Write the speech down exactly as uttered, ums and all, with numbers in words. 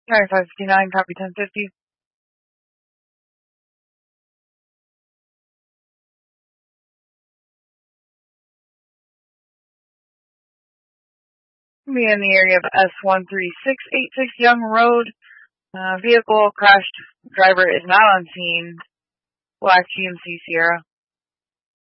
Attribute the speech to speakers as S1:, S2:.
S1: ninety-five fifty-nine, copy ten fifty. Be in the area of S one three six eight six Young Road. Uh, vehicle crashed. Driver is not on scene. Black G M C Sierra.